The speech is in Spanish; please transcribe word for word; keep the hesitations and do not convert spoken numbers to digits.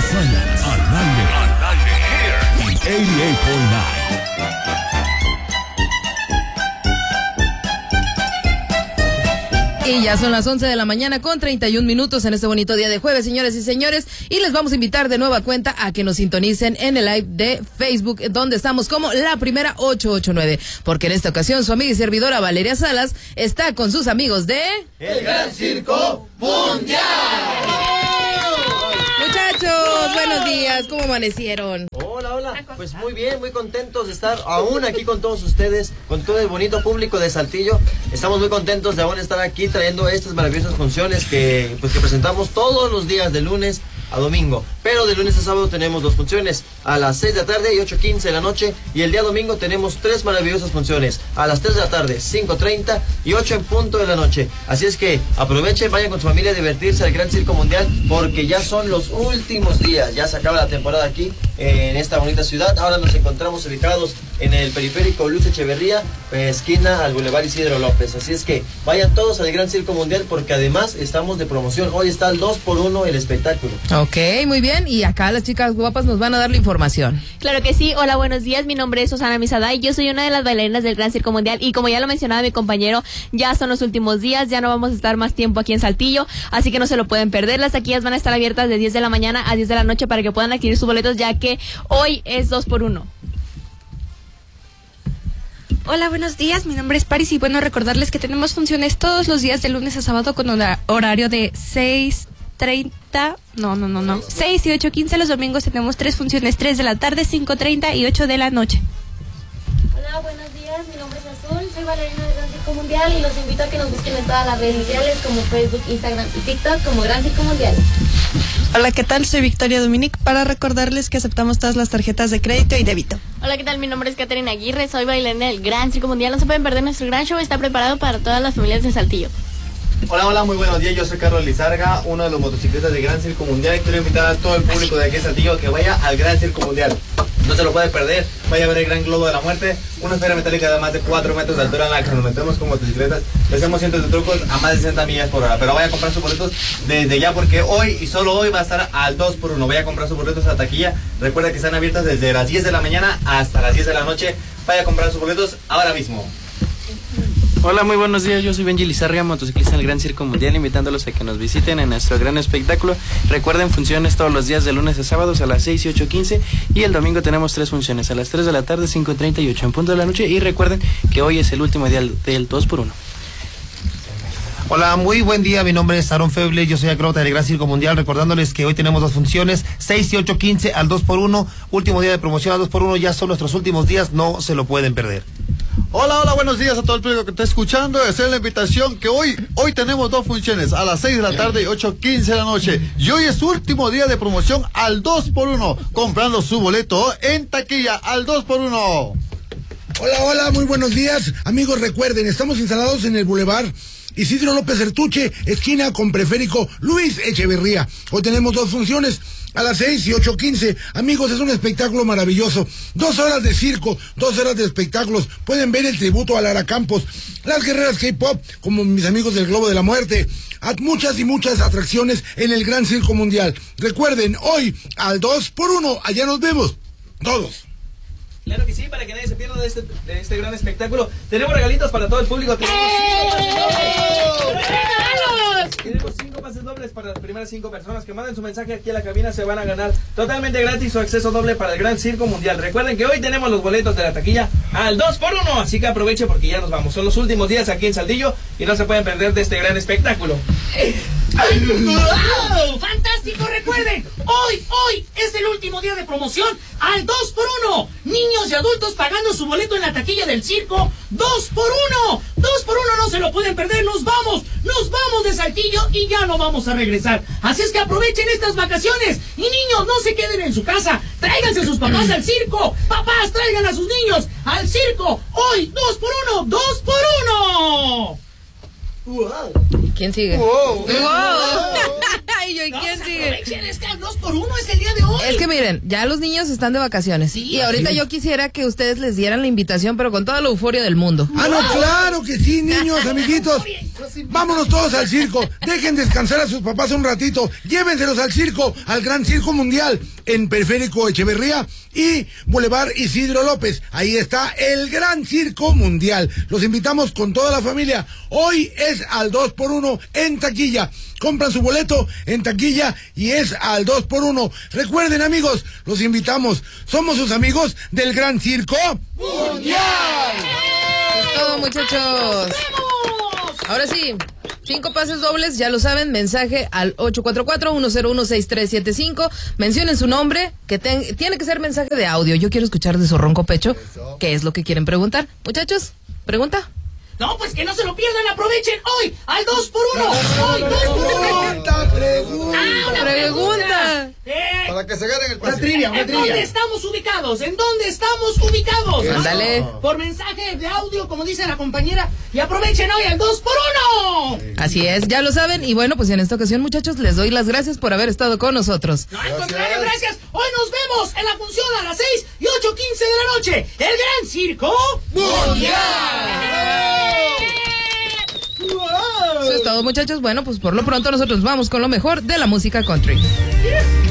Son al aire. Al aire. ochenta y ocho punto nueve. Y ya son las once de la mañana con treinta y un minutos en este bonito día de jueves, señores y señores. Y les vamos a invitar de nueva cuenta a que nos sintonicen en el live de Facebook, donde estamos como La Primera ochocientos ochenta y nueve. Porque en esta ocasión su amiga y servidora Valeria Salas está con sus amigos de... El Gran Circo Mundial. Muchachos, buenos días, ¿cómo amanecieron? Hola, hola, pues muy bien, muy contentos de estar aún aquí con todos ustedes, con todo el bonito público de Saltillo. Estamos muy contentos de aún estar aquí trayendo estas maravillosas funciones que, pues, que presentamos todos los días de lunes a domingo. Pero de lunes a sábado tenemos dos funciones, a las seis de la tarde y ocho quince de la noche. Y el día domingo tenemos tres maravillosas funciones, a las tres de la tarde, cinco treinta y ocho en punto de la noche. Así es que aprovechen, vayan con su familia a divertirse al Gran Circo Mundial, porque ya son los últimos días. Ya se acaba la temporada aquí en esta bonita ciudad. Ahora nos encontramos ubicados en el periférico Luis Echeverría, esquina al Boulevard Isidro López. Así es que vayan todos al Gran Circo Mundial, porque además estamos de promoción. Hoy está el dos por uno el espectáculo. Ok, muy bien. Y acá las chicas guapas nos van a dar la información. Claro que sí. Hola, buenos días. Mi nombre es Susana Misada y yo soy una de las bailarinas del Gran Circo Mundial. Y como ya lo mencionaba mi compañero, ya son los últimos días, ya no vamos a estar más tiempo aquí en Saltillo, así que no se lo pueden perder. Las taquillas van a estar abiertas de diez de la mañana a diez de la noche para que puedan adquirir sus boletos, ya que hoy es dos por uno. Hola, buenos días, mi nombre es Paris y bueno, recordarles que tenemos funciones todos los días de lunes a sábado con un horario de seis treinta, no, no, no, no, seis y ocho quince. Los domingos tenemos tres funciones, tres de la tarde, cinco treinta y ocho de la noche. Hola, buenos días, mi nombre es Azul, soy bailarina del Gran Circo Mundial y los invito a que nos busquen en todas las redes sociales como Facebook, Instagram y TikTok como Gran Circo Mundial. Hola, ¿qué tal? Soy Victoria Dominic para recordarles que aceptamos todas las tarjetas de crédito y débito. Hola, ¿qué tal? Mi nombre es Caterina Aguirre, soy bailarina del Gran Circo Mundial. No se pueden perder nuestro gran show, está preparado para todas las familias de Saltillo. Hola, hola, muy buenos días, yo soy Carlos Lizarga, uno de los motociclistas del Gran Circo Mundial y quiero invitar a todo el público de aquí en Saltillo que vaya al Gran Circo Mundial. No se lo puede perder, vaya a ver el Gran Globo de la Muerte, una esfera metálica de más de cuatro metros de altura en la que nos metemos con motocicletas, le hacemos cientos de trucos a más de sesenta millas por hora, pero vaya a comprar sus boletos desde ya porque hoy y solo hoy va a estar al dos por uno, vaya a comprar sus boletos a la taquilla, recuerda que están abiertas desde las diez de la mañana hasta las diez de la noche, vaya a comprar sus boletos ahora mismo. Hola, muy buenos días, yo soy Benji Lizarga, motociclista del Gran Circo Mundial, invitándolos a que nos visiten en nuestro gran espectáculo. Recuerden, funciones todos los días de lunes a sábados a las seis y ocho quince y el domingo tenemos tres funciones, a las tres de la tarde, cinco treinta y ocho en punto de la noche. Y recuerden que hoy es el último día del dos por uno. Hola, muy buen día, mi nombre es Aaron Feble, yo soy acróbata del Gran Circo Mundial, recordándoles que hoy tenemos dos funciones, seis y ocho quince al dos por uno, último día de promoción al dos por uno, ya son nuestros últimos días, no se lo pueden perder. Hola, hola, buenos días a todo el público que está escuchando. Esa es la invitación que hoy, hoy tenemos dos funciones, a las seis de la tarde y ocho quince de la noche. Y hoy es último día de promoción al dos por uno, comprando su boleto en taquilla al dos por uno. Hola, hola, muy buenos días. Amigos, recuerden, estamos instalados en el Boulevard Isidro López Ertuche, esquina con Periférico Luis Echeverría. Hoy tenemos dos funciones, a las seis y ocho quince. Amigos, es un espectáculo maravilloso. Dos horas de circo, dos horas de espectáculos. Pueden ver el tributo a Lara Campos, las guerreras K-pop, como mis amigos del Globo de la Muerte. A muchas y muchas atracciones en el Gran Circo Mundial. Recuerden, hoy al dos por uno, allá nos vemos, todos. Claro que sí, para que nadie se pierda de este, de este gran espectáculo. Tenemos regalitos para todo el público. Tenemos cinco pases dobles. Tenemos cinco pases dobles para las primeras cinco personas que manden su mensaje aquí a la cabina. Se van a ganar totalmente gratis su acceso doble para el Gran Circo Mundial. Recuerden que hoy tenemos los boletos de la taquilla al dos por uno. Así que aproveche porque ya nos vamos. Son los últimos días aquí en Saltillo y no se pueden perder de este gran espectáculo. ¡Wow! ¡Fantástico! Recuerden, hoy, hoy es el último día de promoción al dos por uno. Niños y adultos pagando su boleto en la taquilla del circo. dos por uno. dos por uno, no se lo pueden perder. Nos vamos, nos vamos de Saltillo y ya no vamos a regresar. Así es que aprovechen estas vacaciones. Y niños, no se queden en su casa. Tráiganse a sus papás al circo. Papás, traigan a sus niños al circo. Hoy, dos por uno, dos por uno. ¿Quién sigue? Wow. Wow. Ay, yo, ¿y No, quién pues sigue? aprovechen, es que al dos por uno es el día de hoy. Es que miren, ya los niños están de vacaciones. Sí, y ahorita sí. yo quisiera que ustedes les dieran la invitación, pero con toda la euforia del mundo. Ah, no, claro que sí, niños, amiguitos. Vámonos todos al circo. Dejen descansar a sus papás un ratito. Llévenselos al circo, al Gran Circo Mundial, en Periférico Echeverría y Boulevard Isidro López. Ahí está el Gran Circo Mundial. Los invitamos con toda la familia. Hoy es al dos por uno en taquilla. Compran su boleto en taquilla y es al dos por uno. Recuerden, amigos, los invitamos. Somos sus amigos del Gran Circo Mundial. Es todo, muchachos. Ahora sí, cinco pases dobles, ya lo saben, mensaje al ocho cuatro cuatro, uno cero uno, seis tres siete cinco, mencionen su nombre, que ten, tiene que ser mensaje de audio, yo quiero escuchar de su ronco pecho, qué es lo que quieren preguntar. Muchachos, pregunta. No, pues que no se lo pierdan, aprovechen hoy al dos por uno. Hoy dos por uno. Pregunta, pregunta. Ah, una Pregunta. Eh, Para que se ganen el Una pase. trivia, una ¿En dónde trivia. estamos ubicados? ¿En dónde estamos ubicados? Ándale. Ah, por mensaje de audio, como dice la compañera. Y aprovechen hoy al dos por uno. Así es, ya lo saben, y bueno, pues en esta ocasión, muchachos, les doy las gracias por haber estado con nosotros. No, al contrario, gracias. Hoy nos vemos en la función a las seis y ocho quince de la noche. El Gran Circo Mundial. Eso es todo, muchachos. Bueno, pues por lo pronto nosotros vamos con lo mejor de la música country.